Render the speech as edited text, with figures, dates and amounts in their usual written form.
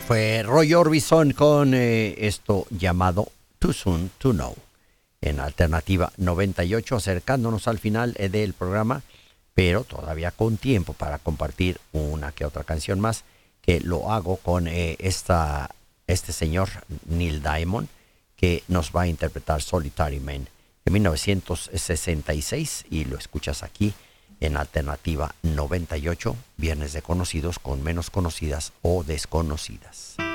Fue Roy Orbison con esto llamado Too Soon to Know en Alternativa 98, acercándonos al final del programa, pero todavía con tiempo para compartir una que otra canción más, que lo hago con este señor Neil Diamond, que nos va a interpretar Solitary Man de 1966 y lo escuchas aquí en Alternativa 98, viernes de conocidos con menos conocidas o desconocidas.